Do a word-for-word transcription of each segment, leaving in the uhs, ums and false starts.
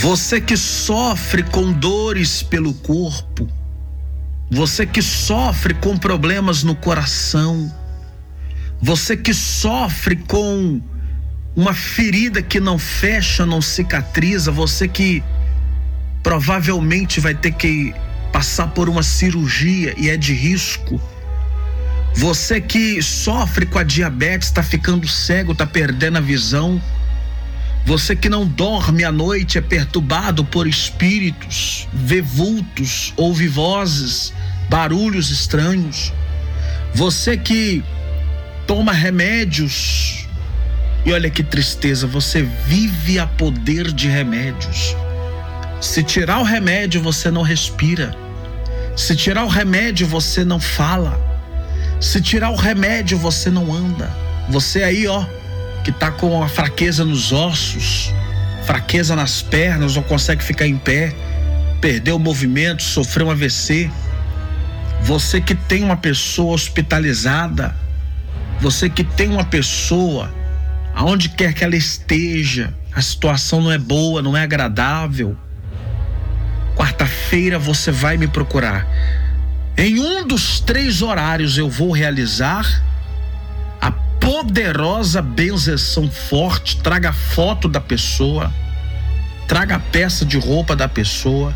Você que sofre com dores pelo corpo, você que sofre com problemas no coração, você que sofre com uma ferida que não fecha, não cicatriza, você que provavelmente vai ter que passar por uma cirurgia e é de risco, você que sofre com a diabetes, está ficando cego, está perdendo a visão, você que não dorme à noite, é perturbado por espíritos, vê vultos, ouve vozes, barulhos estranhos, você que toma remédios, e olha que tristeza, você vive a poder de remédios. Se tirar o remédio, você não respira. Se tirar o remédio, você não fala. Se tirar o remédio, você não anda. Você aí, ó, que tá com a fraqueza nos ossos, fraqueza nas pernas, não consegue ficar em pé, perdeu o movimento, sofreu um A V C. Você que tem uma pessoa hospitalizada, você que tem uma pessoa, aonde quer que ela esteja, a situação não é boa, não é agradável. Quarta-feira você vai me procurar. Em um dos três horários eu vou realizar a poderosa benção forte. Traga a foto da pessoa, traga a peça de roupa da pessoa.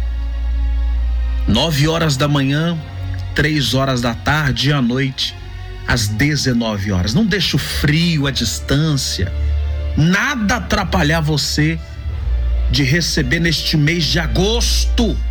Nove horas da manhã, três horas da tarde e à noite, às dezenove horas. Não deixe o frio, a distância, nada atrapalhar você de receber neste mês de agosto